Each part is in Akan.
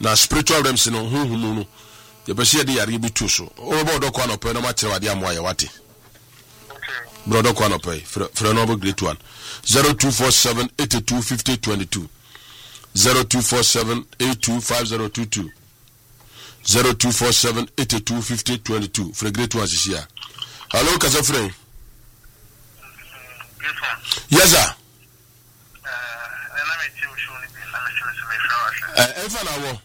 na spiritual realms no huhumu no ye be se de yare bi tu so o bo do ko anope no ma kire wade amoa ye wate brother ko anope frɛ no bo great one 0247 82 50 22 0247 82 5022 0247 82 50 22 frɛ great one sisia. Hello kasa frɛ. Yes sir. Efa na wo.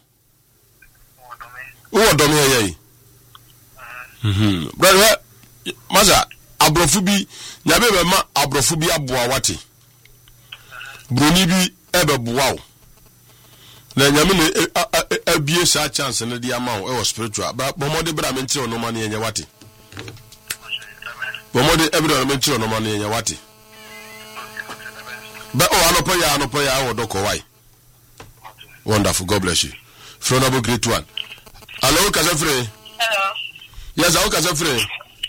Wo do me yeye. Brother, maza abrofu bi nya be ma abrofu bi aboa wate. Broni bi ebe boa wo. Na nya me ne abie sa chance ne dia ma wo e spiritual. Ba bomode bra me nche no ma ne nya wate. Bomode ebra me nche no ma ne nya wate. Ba o anopa ya wo doko why. Wonderful, God bless you. Fronable great one. Hello, Kazafre. Hello. Yes, how Kazafre?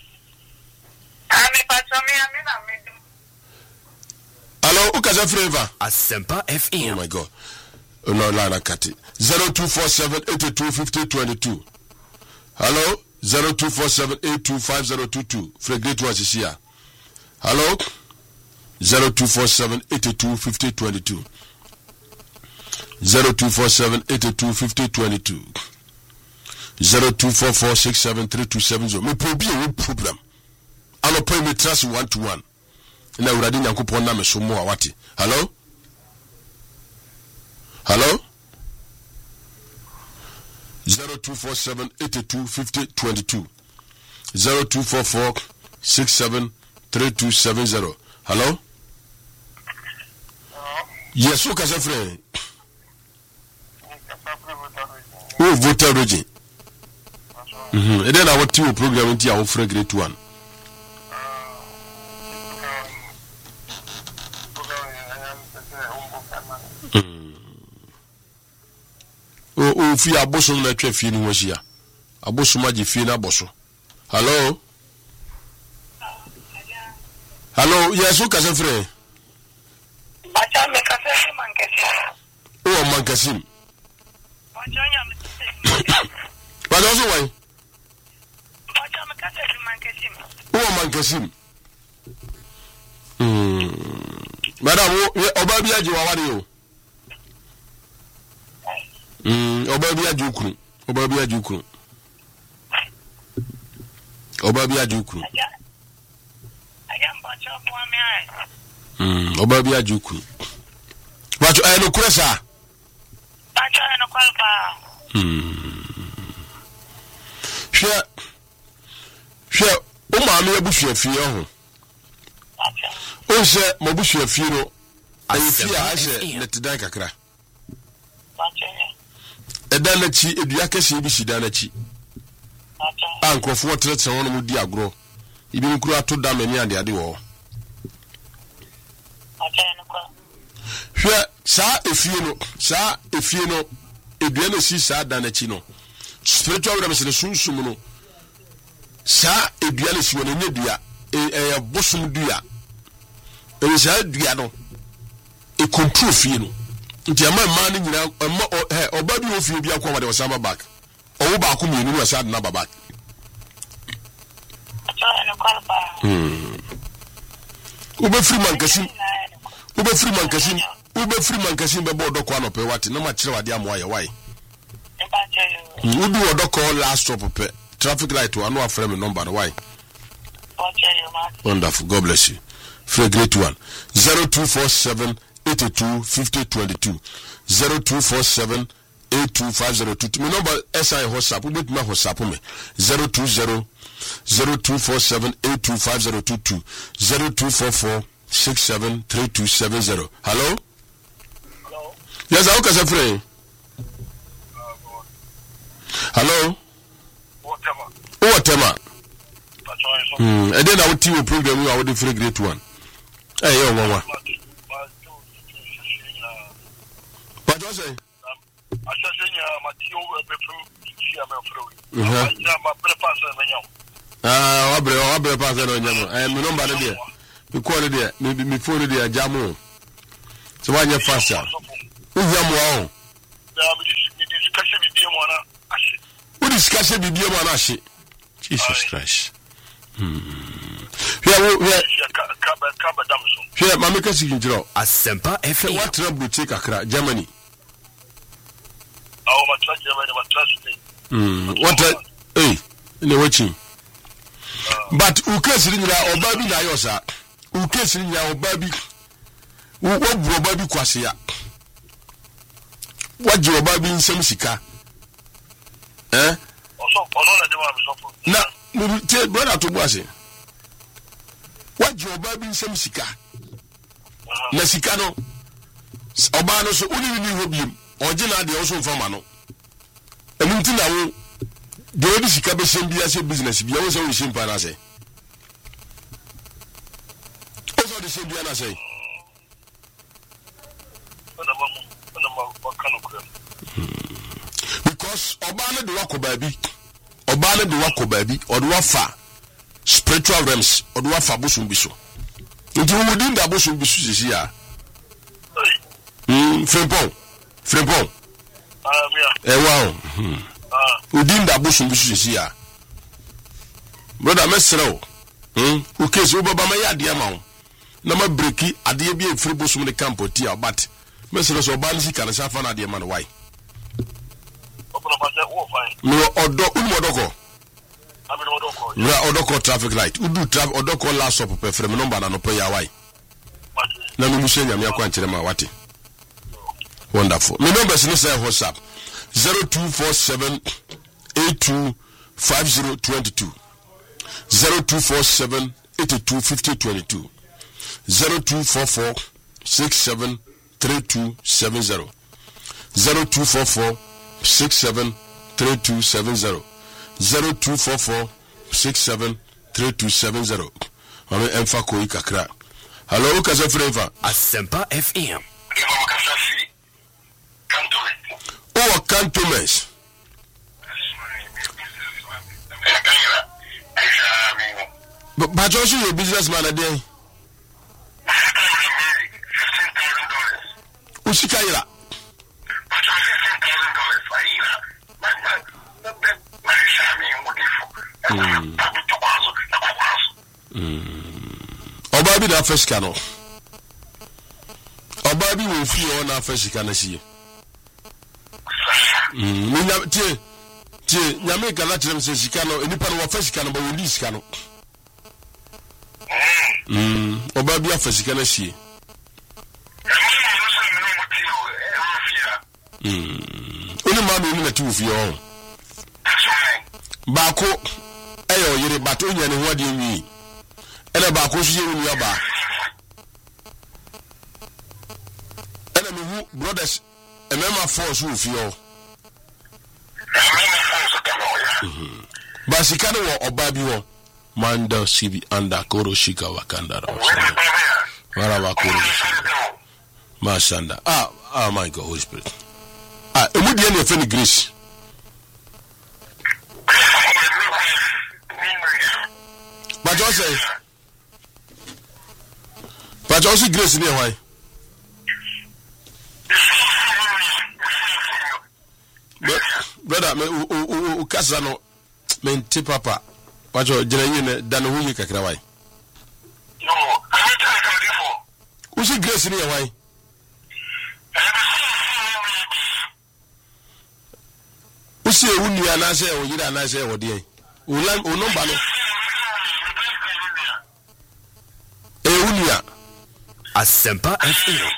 Hello, Kazafre Eva. Asempa FM. Oh my God. No, Lana Kati. 0247 82 50 22. Hello, 0247 82 5022. Fred Great was here. Hello, 0247 82 50 22. 0247 82 50 22. 0244 673270. Me probi a problem. Ano pay me trust 1-to-1. Na uradi nyankopon na me so mo awate. Hello? Hello? 0247 82 50 22. 0244 673270. Hello? Yes, who can say friend? Who voted Reggie? And then our two program into our free great one. Oh, if you are bosom, let your feeling was here. A bosom, my feel a bosso. Hello? Hello, yes, who can say friend? Oh, Mancasim. But also why? Oh, Mancasim. Madam, Obabia Juawario. Obabia Jukru. Obabia Jukru. Obabia Jukru. Obabia Jukru. But I know Cressa. Sure, o ma me abusu afie ho. O se mo busu afie no, afie a se netidan kakra. Edan na chi edua kese bi sida na chi. Ankrofo tretre wono mu di agro. Ibi nkuru ato da mani ade ade wo. Sure, sa efie no, edua na si sa da na chi no. Spiritual realms ne sunsum no. Sa edua le siwo ne dua bosom dua sa dua no control fie no nti ama ma ne nyina oba bi ofie bi akwa de osama back owo ba ko mi ni wasa na back ube free mankasim be bodo kwa no pe wate na ma kire wade amoa ye why udu wodo call last stop pe traffic light to anu aframe number why. Wonderful, God bless you. Free great one. 0247 82 50 22. 0247 82 5022. My number SI WhatsApp. We make my WhatsApp me 020 0247 82 5022. 0244 673270. Hello? Hello? Yes, how can I pray? Hello? Whatever. And then I will tell you program you are the free great one. Hey, yo, mama. What was it? I said, I'll be a person on you. I am no matter there. You call it there, maybe before the Jamu. So, when you're faster, who's your mom? Discussion Owis kase bibia mo na hye. Jesus Christ. Hwɛ mame kasi kinjiro. Asempa FM. What trouble take akra Germany. What in the watching. But ukesi nyira obabi na yosa. Ukesi nyira obabi. Wo obabi kwase ya. Waji obabi nsem sika. Na te brother to boase. Waji obabi nsem sika. Na sika no oba no so uni ni hobiem. Original de also mfama no. Emunti na wo de odi sika be sem bia se business bia wo se wo shimpa na se. Oso de sem bia na se. Because obana de wakoba bi or de wafa spiritual realms or de wafa bosum bi so. Nti wo din da bosum bi so sisi a. Frempong. Wow. Udin da bosum bi so sisi a. Brother mesreo. Ukesi wo baba ma ya de ma wo. Na ma breki ade bi e free bosum de camp ti a but mesreo so ba nsi kana safa na de ma no why. No odo unmodoko. Na odoko traffic light. Udu traffic odoko last up pe frame number na no pe ya why. Na no mushenya me akwa nkyere ma wate. Wonderful. My number is WhatsApp 0247 825022 0247 825022 0244 673270 0244 673270 0244 673270. Mame emfa ko ikakra. Hello kaza freva Asempa FM. Oh, Cantonese. But also your businessman a day. Usikaira. Obabi da first cano. Obabi will feel on our first cano see. Tie nyame kala tirem se sika no enipa no wa fa sika no ba woli sika no oba bia fa sika na hie oni ma no ni na ti ofie o ba ko eyo yire ba to nya ne ho ade nwi ene ba ko so ye nwi aba ene me hu brothers emema force ofie o Basikano wa obabi wo manda sibi anda koro shika wakandara wara wakoro mashanda my God, Holy Spirit emudi ene feni grace but also grace ni why brother me o kasa no mente papa wacho jira yene dan hu yi kakra wai no I tell you before usi grace ni wai usi ewuni ana se o yira ana se o de o number no ewuni a Asempa FM.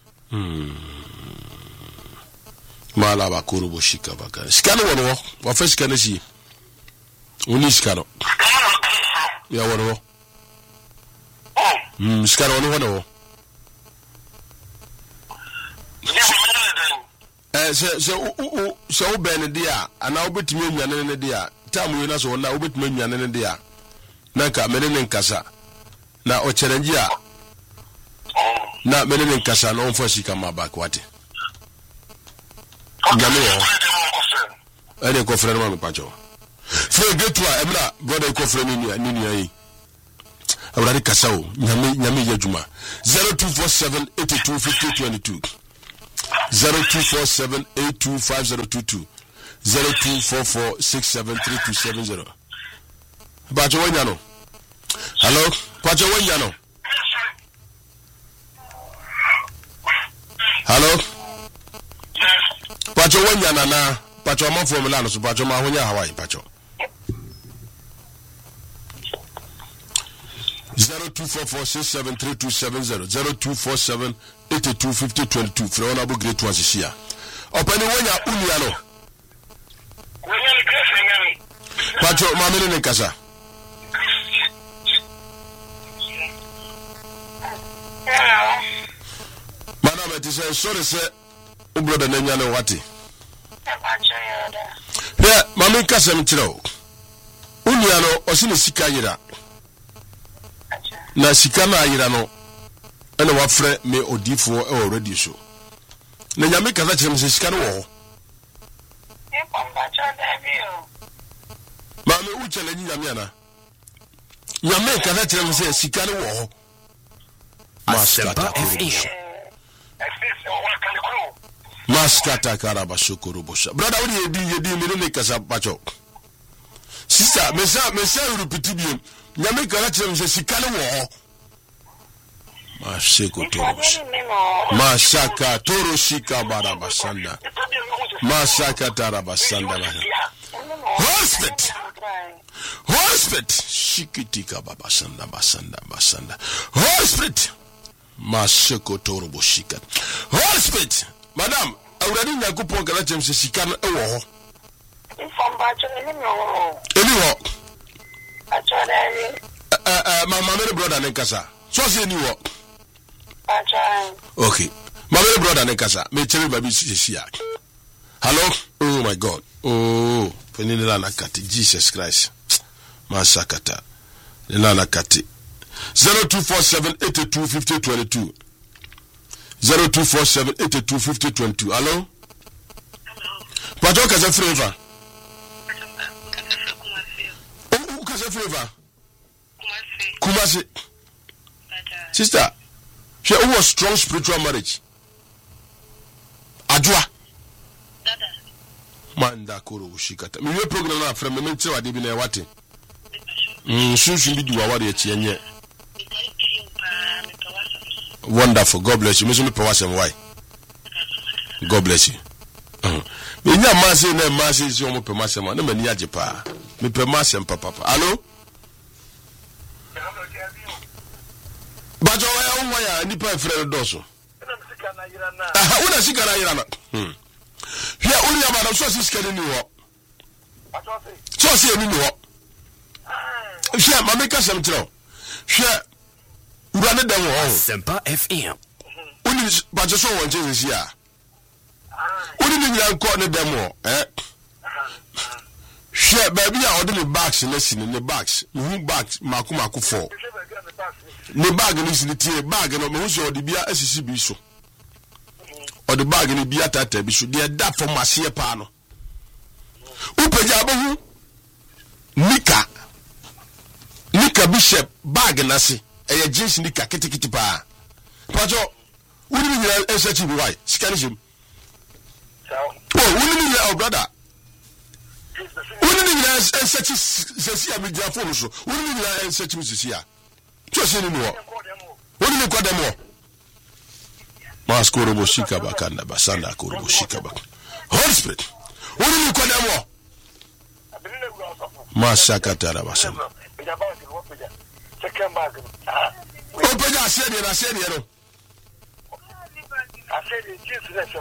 Mala ba koro bo shika baka. Skano wono wa fa skano si. Oni skano. Ya wono. Skano wono. So ben dia ana obetimi nwane ne dia. Tamu yi na so na obetimi nwane ne dia. Na ka mene ne nkasa. Na o challenge a. Na mene ne nkasa na on fa shika ma back wate. Nyame yo ene ko frere ma me pacho frere getua emra brother ko frere ni yi awrade kasao nyame yadwuma 0247 825022 0247 825022 0244673270. Pacho wanyano. Hello, Pacho wanyano. Hello. Pacho wanyana na Pacho ma formula no so Pacho ma honya Hawaii Pacho. 0244673270 0247825022 Freona Abu Great one here. Opani wanya unia no. Pacho mamele ne kasa. Madam it is sorry say o brother na nya no wati. Yeah, mami kasa mtiro. Unia no osine sika yira. Na sika na ayira no ene wafre me odifo e already so na nyame kaza kyerem se sika no wo ma me u chele nyame ana nyame kaza kyerem se sika no wo Asempa FM Maskata karaba shukuru bosha brother we yedi me ne kasa pacho sister me sa repeat bi nyame kaza kyerem se sika no wo Masheko Toros. Mashaka Toroshika Barabasanda. Mashaka Tarabasanda. Hospit. Shikitika Babasanda Basanda. Hospit. Masheko Toroboshika. Hospit. Madam, already Yakupon Galachem says she can ewo. Anyhow. My mother brother Nekasa. So say ni wo. Okay. My little brother Nekasa, me tell you baby here. Hello? Oh my God. Oh, Penila Nakati, Jesus Christ. Masakata. Nila Nakati. 0247825022. 0247825022. Hello? Pato kaza flavor. Oh, kaza flavor. Kumasi. Sister, she was strong spiritual marriage. Adwa. Dada. Manda koro ushikata. Mi we program na from me tell ade bi na wate. Sunsun bi di wa wade echi enye. Wonderful. God bless you. Me so me pewasem why. God bless you. Me nya mase na mase si o mo pewasem na mani age pa. Me pewasem papa. Hello? Bajo waya nipa frere doso. Una sika na yirana. Hia uri ya madam so sika ni wo. So si ni wo. Hia mama ka sam tro. Hia ura ne dem wo. Asempa FM. Uni bajo so won je si a. Uni ni nya nko ne dem wo. Hia baby a odele bags na sini ne bags. Mu bags maku 4. Ne bag ni siniti bag no me so de bia asisi bi so o de bag ni bia tata bi so de da for masie pa no upeja abahu nika bishop bag na se eye jeans nika kitikiti pa pajo woni ni nya esechi bi why sikanism woni ni nya brother woni ni nya esechi sesi amedia phone so woni ni nya esechi sesi a Just in what? What do you call them? Maskoro Boshika Bakanda Basanda Kurubushika Bak. Holy Spirit. What do you call them? Masaka Tarabasam. Open your said it, I said it. I said it, Jesus.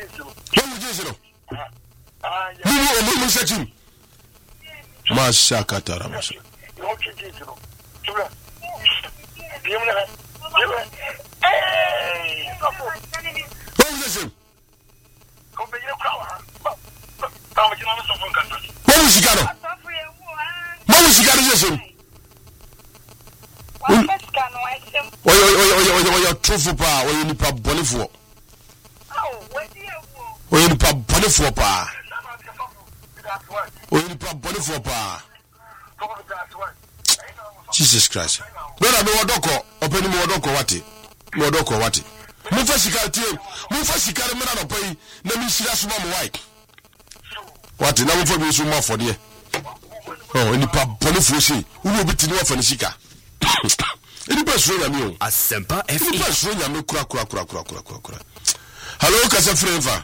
You said him. Masaka Tarabasam. Jesus Christ. Brother, me wodoko, open me wodoko wati. Me wodoko wati. Mu fasika tie, mu fasika me na no pai, na mi sira suma mo wai. What now for me so more for there? Oh, any papa for say, who will be to know for the sika? Any person, I mean, Asempa any FM. person, I mean, crack. Hello, Casa Flavor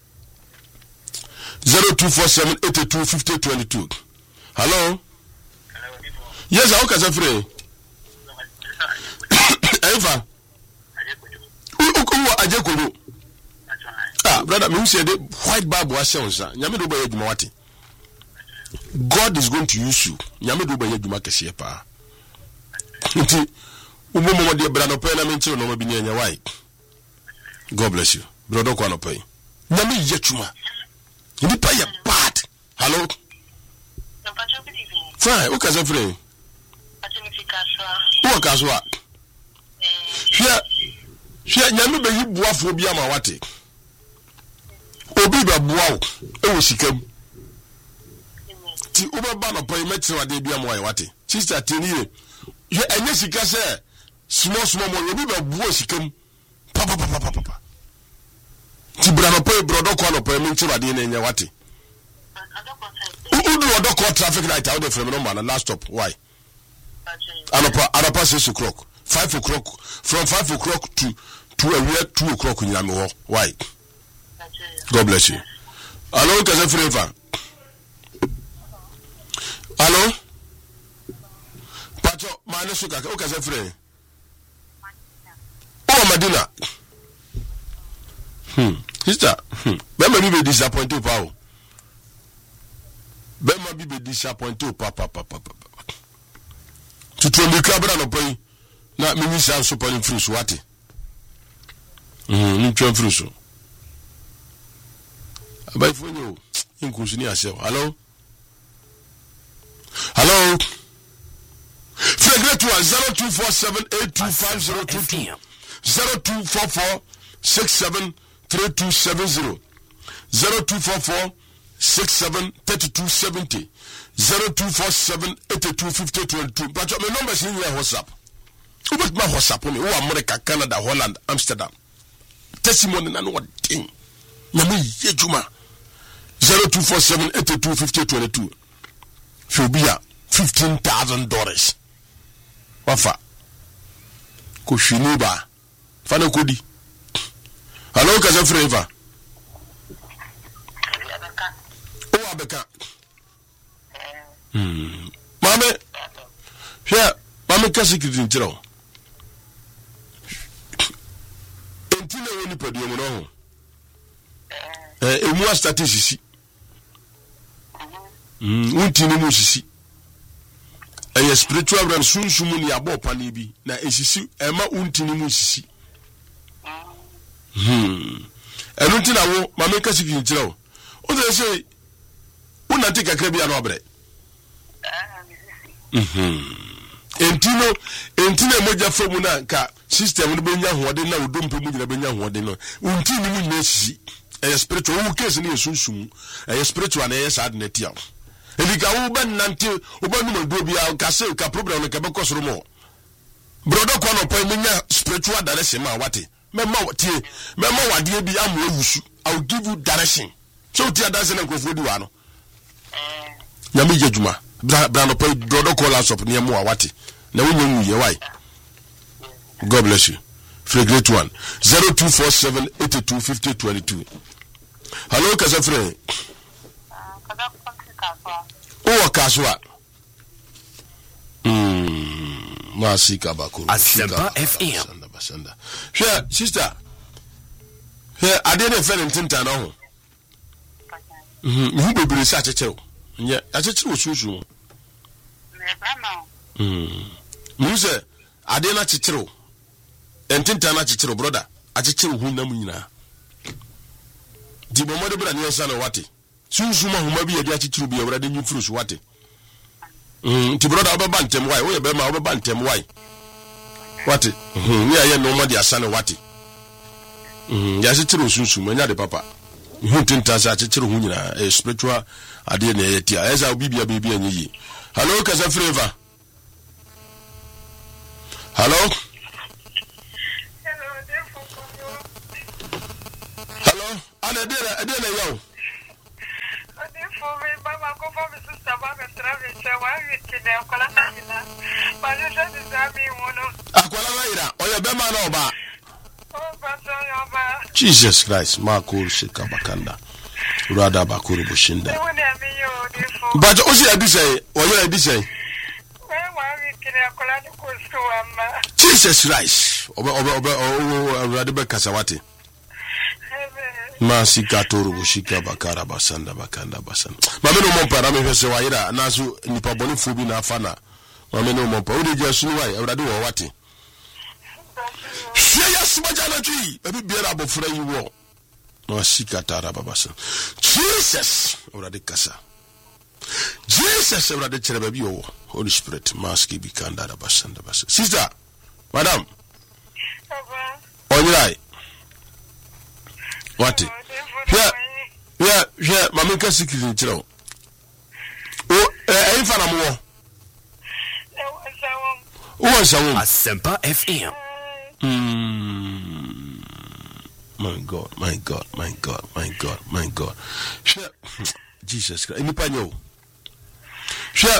0247825022. Hello? Yes, how Casa Flavor? Eva. Ajekulu. Brother, me say the white Bible was saying, sir. Nyame do baye djuma wati. God is going to use you. Nyame do baye djuma kese pa. Nti umomo mo de brother pa na me nchiro no ma bi nya why. God bless you. Brother kwa no pay. Nyame ye djuma. Ndi pa ye bad. Hello. Fine, o kaza free. O kaza. Hwɛ nyame bɛyi boafo bi ama wate obi bɛboa wo ɛwɔ sikam ti wobɛba no pɔi mɛkyerɛ wade bi ama wate sister teniye hwɛ ɛnyɛ sika sɛ small mo obi bɛboa sikam papa ti bra no pɔi brodo kɔ no pɔi mɛkyerɛ wade na ɛnyɛ wate udu odoko traffic light out from no man last stop why anapa 6 o'clock 5 o'clock from 5 o'clock to 2 o'clock in Yamo. Why? God bless you. Hello, Kaza Flavor. Hello? Pacho, Manesuka, Kaza Flavor. Oh, Madina. Sister, Bema be disappointed, Pao. Bema be disappointed, Papa. To the cabra no pay. Na mimi sa so pa fruit wate ntwa fruit so abai fonyo inkusu ni ase hello Fregret 0247825022 0244673270 0244673270 0247825022 but my number is in your WhatsApp. What my WhatsApp me? Who America, Canada, Holland, Amsterdam. Testimony na no thing. Nyame yejuma 0247825022. Fobia $15,000. Wafa. Ko shiniba. Fana kodi. Hello Kaza Flavor. Oh abeka. Mame. Here, mame kasikiti ntiro. Entile woni padiyo no. Emu statisisi. Untini mu sisi. Eye spiritual brand sunsumu ni abo pani bi na esisi ema untini mu sisi. Enu ntina wo mame kasikiti ntiro. O de say unante kakra bi anu abre. Entino moja fomu na ka system no benya hoode na odompe mu nyina benya hoode no untini mu nyina sisi e spiritual wo case ni esunsum e spiritual na e sad na tia elika wo ban nante wo ban no do bia ka se ka problem no ka be kosoro mo brodo ko no pa menya spiritual direction ma wate mema tie mema wade bi am awusu I will give you direction so tia dance na nkofo di wa no nyame jejuma bra no pa brodo ko la sop ne mo wate na wonye ye why. God bless you. Fregret 1 0247825022. Hello Kasafre. Oh Kaswa. Masika bakuru. Asempa FM. Basanda. Here sister. Here I didn't feel intinta na ho. Hu bebere sa cheche o. Nye acheche osusu. Me ba na. Muse ade na cheche o. Entinta na cheche o brother. Acheche hu na mu nyina. Di bomode bra ne sa na wate. Sunsu ma huma bi ye di acheche bi awrade nyi fruit wate. Ti brother obeba ntem why? Wo be ma obeba ntem why? Wate. Ni aye no ma di asane wate. Ya cheche o sunsu ma nya de papa. Hu tinta sa cheche hu nyina spiritual ade na ye tia. Eza obibia bibia anyi. Hello Kaza Flavor. Hello? Hello? Ana dera yo. Akwala Naira, oya bema na oba. Jesus Christ, Marco Shika Bakanda. Rada Bakuru Bushinda. But Osi Abisay, oya Abisay. Jesus Christ, Radiba Kasawati. Masika Toro Bushika Bakara Basanda Bakanda Basan. Mameno Mompara Mefese Waira, Nasu Nipaboni Fubi na Fana. Mameno Mompa, Udi Jasuwai, Radu Wati. Shaya Smajana G, a bit beer about for you war. Masika Tara Babasan. Jesus, Radikasa. Jesus, Radichabio, Holy Spirit, Maski Bikanda Basanda Bas. Sister, Madam, on your eye. What? Yeah, Mamika Sikil in Chilo. Oh, Infanamu. Oh, some Asempa FM. My God. Sure. Jesus Christ. Any panyo. Sure.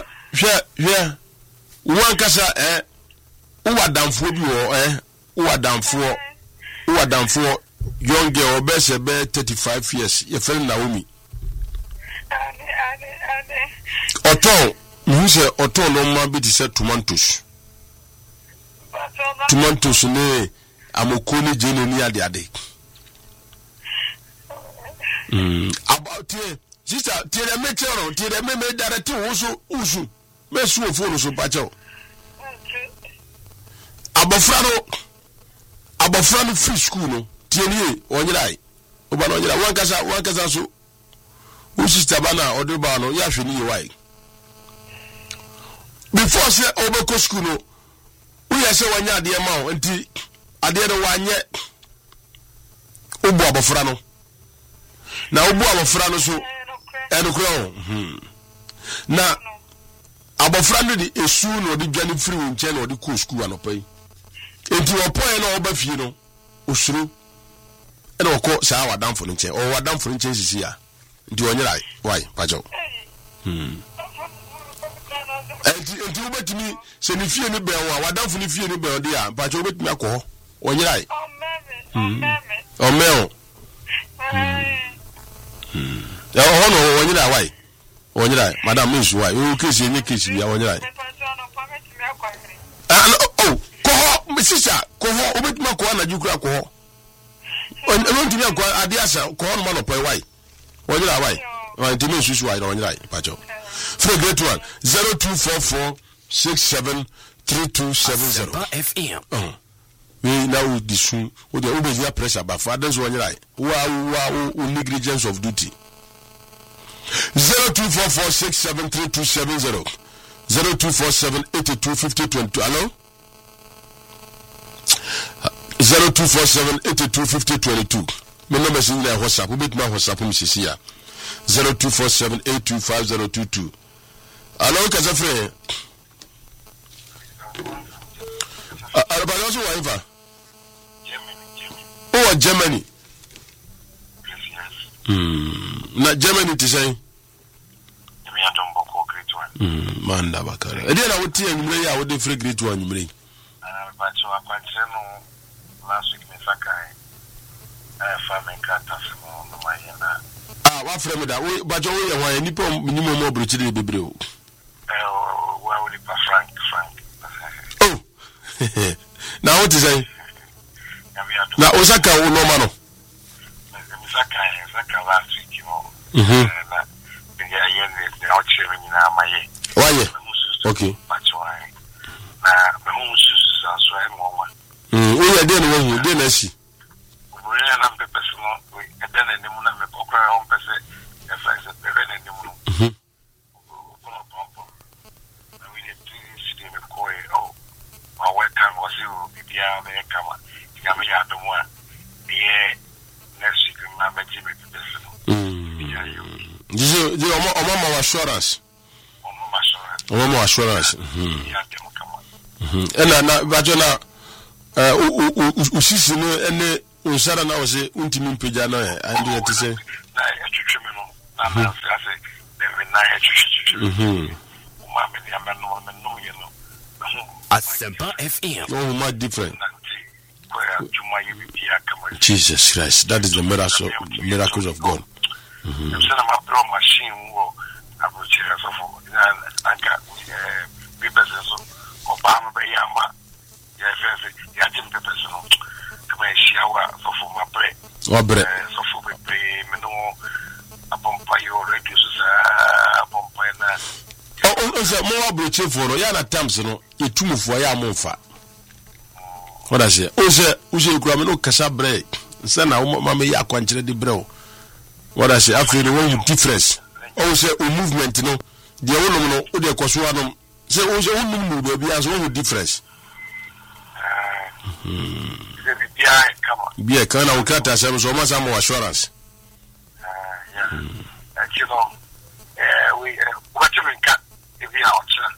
One kasa uwa damfo bi wo uwa damfo young girl best be 35 years. Your friend Naomi. Oton, you say oton no ma bi say tomatoes. Tomatoes ne amokoni jene ni ade. About sister, tell me tell me direct usu. Me su phone so pacho. Abofrano free school no. Tieni onyirai. Oba no onyira wan kasa so. U sister bana odoba no ya hwe ni wai. Before say obeko school no. We say wanya ade ma o nti ade no wanye obu abofra no. Na obu abofra no so enokro na abofra no di esu no di dwane free nche na odi ko school anopai. Enti opoe no oba fie no osuru ena okọ saa wadamfo no nche o wadamfo nche sisi a nti onyira why pajo enti obetimi se ni fie ni be wa wadamfo ni fie ni be odi a pajo obetimi akọ onyira o meo ya hono onyira why onyira madam misu why o kesi ni kesi ya onyira oh ko sister ko obetimi akọ na jukura ko on don't me ko adiasa ko on man opoi why onyira why wan timi susu why onyira pacho for great one 0244673270 FM we now disu we dey obey pressure but fathers onyira wa negligence of duty 0244673270 0247825022 hello 0247825022 my number is in there WhatsApp we my WhatsApp msisi ya 0247825022 hello kazafre arabaloso waifa Germany na Germany tisai me adombo ko great one manda bakara ede na wuti enyumre ya wode free great one enyumre but so akwante no last week me sakai farming kata from no mahina wa frame da we bajo we yan wa nipo minimo mo brochi de bebre o wa we pa frank oh na what is say na osaka o no ma no me sakai last week no na ya yen de oche ni na maye waye okay bacho ai na me mu susu so ai mo wa we ya de no wo de na si we ya na pepe so no we e de na ni mu na me kokra on pese e fa se pere na ni mu no na we de si de me ko e oh ma we kan was you bibia me kama ya me ya do mo a ye next week na me ji me pepe so ya yo je omo assurance ya de mo kama na bajo na usisi no ene unsara na wose untimi mpeja na ande yete se na etwetwe me no na say the na ya chuchu ma me ya no you know Asempa FM. No, much different. Jesus Christ, that is the miracles of God. Machine more broche for yana times no etumu for ya monfa. What I say? Ose kura me no kasa break. Say na mama ya kwankyere de brew. What I say? After the one difference. Say o movement no. The one no o de kwaso anom. Say o say wonum no be bia so one difference. Bia kana o kata say so ma some assurance. Yeah. You know, we what you mean cat if you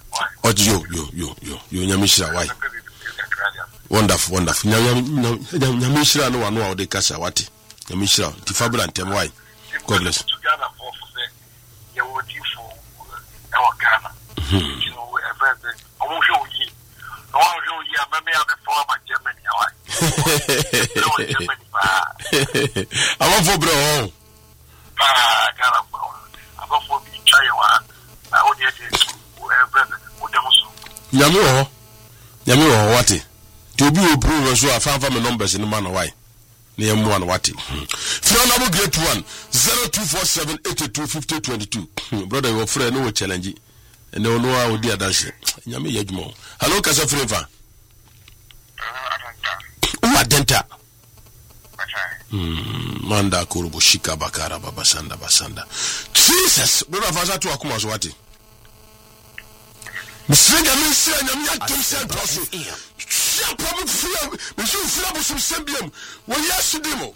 out. You nyamishira why? Wonderful. Nyamishira no wano de kasa wati. Nyamishira ti fabula ntem why? God bless. You would you for our Ghana. You know, I won't show you. No one show you. Maybe I'm before my Germany. I want for bro. Ghana. I want for the China. I would get Yami o wati. To be approve so afanfa me numbers in man why. Na yemu an wati. Fiona great one 0247825022. Brother your friend no challenge. And no know odi adanse. Yami yadwuma. Hello kasa friend. Adenta. Manda kurubo shika bakara basanda. Jesus, brother fasa to akuma so wati. Msrenga msrenga nyamya tumse ntoso. Sia problem fira, msu fira bo sumsembiem. Wo yesu dimo.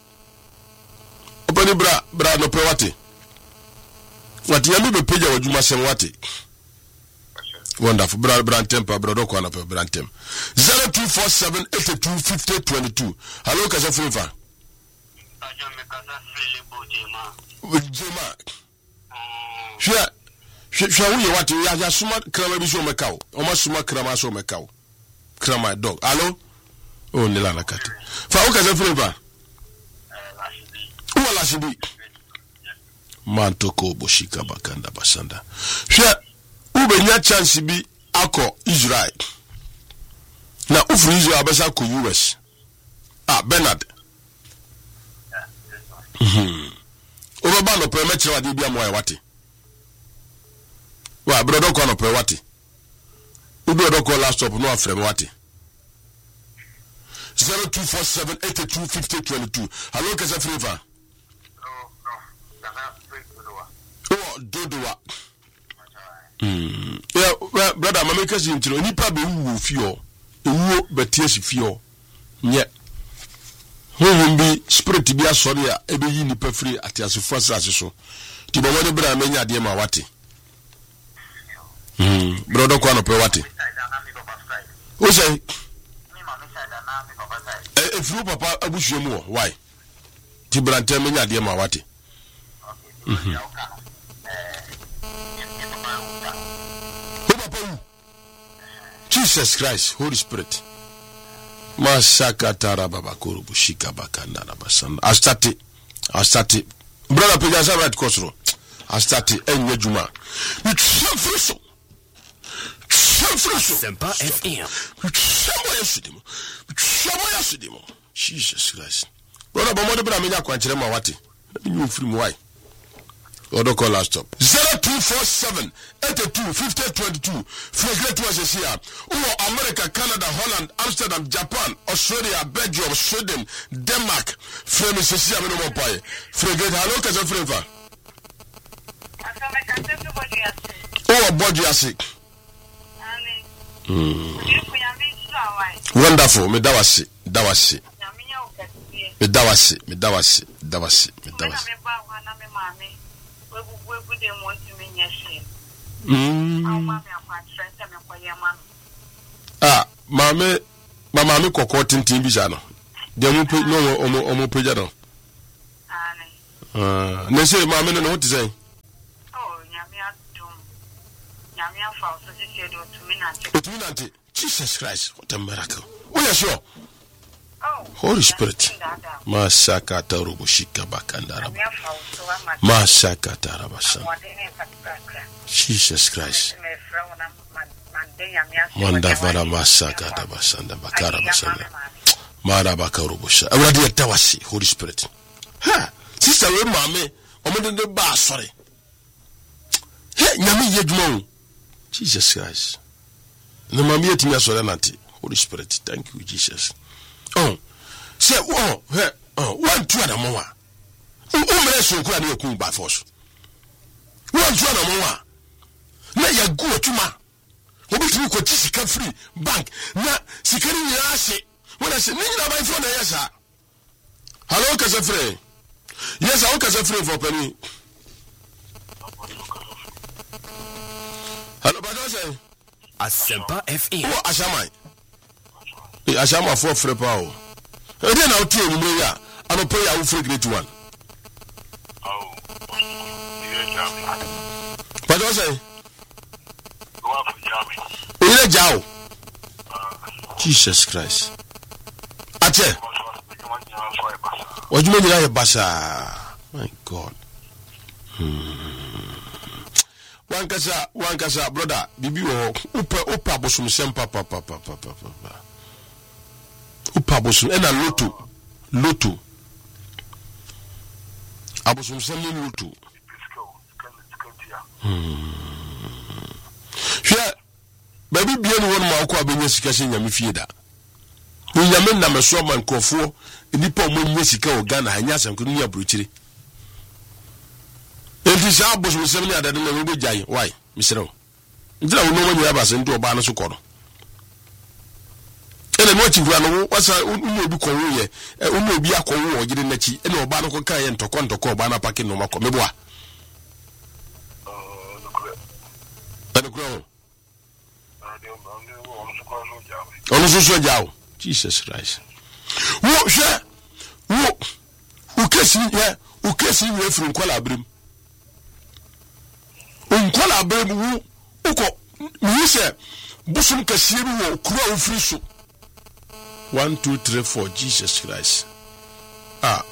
Opani bra no pe wate. Wati yami be peja wajuma sem wate. Wonderful. Bra temper bra do kwa na pe bra tem. 0247825022. Hello kasa frifa. Ajame kasa Philip Jema. Sure. Shall we what ya suma krama bi so mekao. O ma suma krama so mekao. Krama dog. Hello? Oh nila na kati. Fa o ka se flavor. Wala sibi. Mantoko boshika bakanda basanda. Sure. Ube nya chance bi akọ Israel. Na ufuru Israel abesa ko US. Bernard. Oba ba no pe me kire wade bia mo ya wate. Wa brother ko no pe wate. Udo ko last stop no afrem wate. 0247825022. Hello kasa friva. Oh dodowa. Yeah, brother mama kasi ntiro nipa be wu fio. Ewu betie si fio. Nye. Bi spirit bi asori a ebe yi nipa free atiasefo asase so. Ti bo woni bra menya de ma wate. Brother ko no pe wate. O say if papa abusuo mu why? Ti brante menya de ma wate. Jesus Christ, Holy Spirit. Masaka tarababa kurubu shika bakanda na basanda. I started. Brother Pejasa right kosro. I started enye juma. Chefriso. Sempa FM. Chamo. Jesus Christ. Brother Bomodo bra menya kwankyere ma wate. You free mu why? Odo call last stop 0247825022. Fregret was here. America, Canada, Holland, Amsterdam, Japan, Australia, Belgium, Sweden, Denmark. Frame Cecilia no more pay. Fregret hello kaza freva. Body asik. Wonderful. Me dawasi. Mama koko tintin bi jano. De mo pe no omo peja no. Ne say mama no what say? Oh, nyame Jesus Christ, what a miracle. Oh, yes, sure. Holy Spirit. Masaka tarubushika bakandara. Masaka tarabasa. Jesus Christ. Manda vara masaka tabasanda bakara basanda. Mara bakarubusha. Awadi tawasi, Holy Spirit. Ha, sister we mame, omode ba sorry. Hey, nyame yedwuma. Jesus Christ. No mame yetimi asore nante. Holy Spirit, thank you Jesus. Oh, say, oh, hey, oh, 1 2 and more. Umre so kwa na ku by force. 1 2 and more. Na ya go tuma. Obitumi ko tisika free bank. Na sikari ya ase. When I say, Nina by phone, yes, sir. Hello, Casafre. Yes, I'll Casafre for penny. Hello, Badosa. Asempa FM. Oh, Ashamai. Ashama for Frepo. And then I'll tell you, I'm a player who freak it one. Oh, Badosa. Ile Jao. Jesus Christ. Ache. What do you mean, Basha? My God. One kasa, brother. Bibi upa bosum sempa papa. Upa bosum ena loto. Abosum semni loto. Hwe baby bien won ma akwa benye sika she nyame fie da. Nyame na meso man krofo nipa mo nye sika o Ghana hanya asem ko ni abrochire. Enti sha boso sem ni adade na we gyae why misrew. Ndira wo no mo nya ba se nti oba no so koro. Ele no chi gura no wasa unu obi ko wo ye unu obi akọ wo ogire nachi ele oba no ko kan ye ntoko oba na pake no makọ meboa. Jesus Christ. Ukesi we from Kuala Brim. Kuala Brim uko mi se busum kasiye bi wo kura ofri so. 1 2 3 4 Jesus Christ. Ah.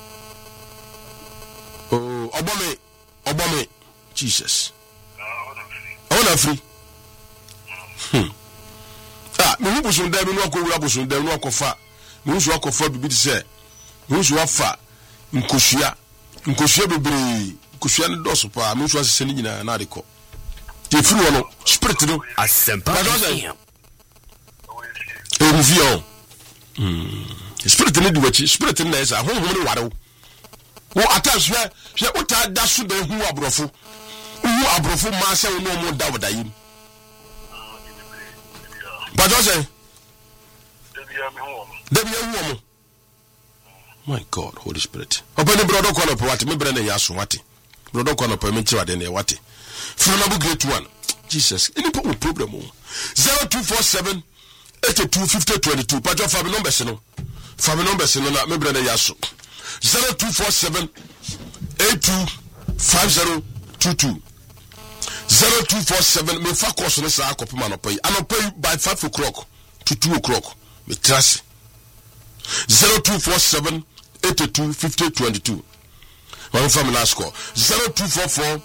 Oh, obome Jesus. Ona free. Me hu busum da bi no akowura busum da no akofa me hu so akofa bibi se me hu so afa nkosua bebre nkosua ne doso pa me hu so asese ni nyina na adekọ te firi wono spirit no Asempa FM review spirit ne duwachi spirit ne esa honhom ne ware wo attach hwe uta da so da hu abrofo ma se wo no mo da wodayim. But I say, my God, Holy Spirit. Open the brother call up what me brand yasu wati. Brother call up me chiwa den wati. From Abu Great One. Jesus, any problem 0247 82 50 22. But your family numbers no. Family numbers no na me brand yasu. 0247 82 50 22. 0247 me fa course no sa akopema no pay by 5 o'clock to 2 o'clock me trust 0247 82 50 22 one family last call 0244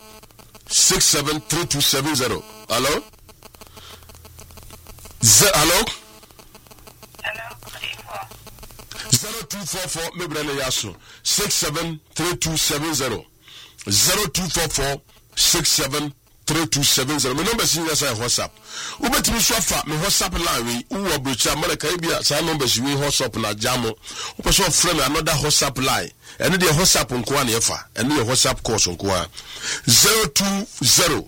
673270. Hello 0244 me brane yaso 673270 0244 673270. My number is in WhatsApp. Ubetimi swafa me WhatsApp line we wo brocha America bia sa numbers we WhatsApp na jamo. Upeso frame another WhatsApp line. And the WhatsApp nko na efa. And the WhatsApp course nko 020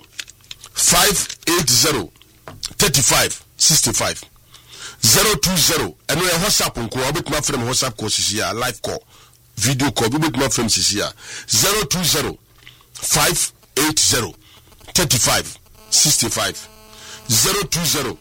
580 35 65 020 and we WhatsApp nko ubetimi frame WhatsApp course here live call video call ubetimi frame here 020 580 35 65 020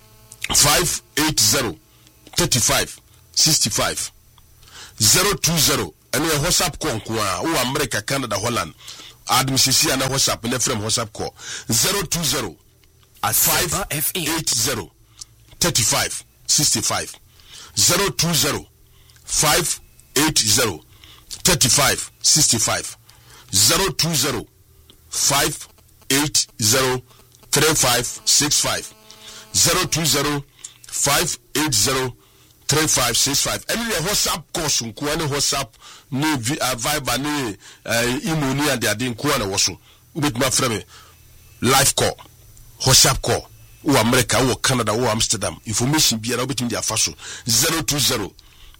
580 35 65 020 and your WhatsApp call who America, Canada, Holland. Admission na WhatsApp and from WhatsApp call 020 580 35 65 020 580 35 65 020 580 35 65 020 580 3565. Any WhatsApp course nkuane WhatsApp ne Viber ne email ni ade ade nkuane woso ubetuma frame live call WhatsApp call wo America wo Canada wo Amsterdam information biara ubetumi dia faso 020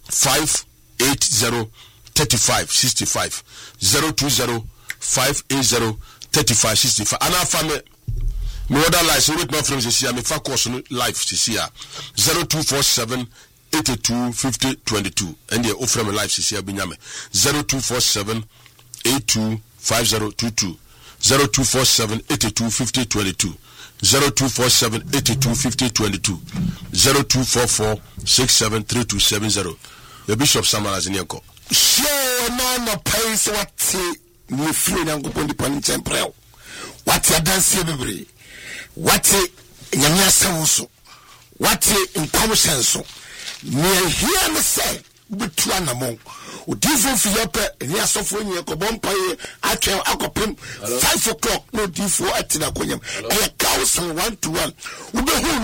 580 35 65 020 580 35 65 ana fame me other live so ubetuma frame se sia me fa course no live se sia 0247 82 50 22 and the offer my life is here binyame 0247 82 5022 0247 82 50 22 0247 82 50 22 0244 673270 the Bishop Samaras in Yanko sure no pays what you feel and go on the Panichan Prel what you dance every what Yamia Samuso what in common sense near here and say between among Udifo Philippa and Yasofon Yakobompaye at Akopim 5 o'clock no D4 at Tinakoyam and a 1,000 1 to 1.